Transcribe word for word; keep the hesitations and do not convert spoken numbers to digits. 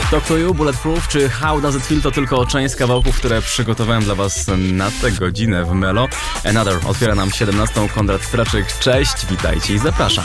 Talk to You, Bulletproof czy How Does It Feel to tylko część z kawałków, które przygotowałem dla Was na tę godzinę w Melo. Another otwiera nam siedemnastą. Konrad Straczyk, cześć, witajcie i zapraszam.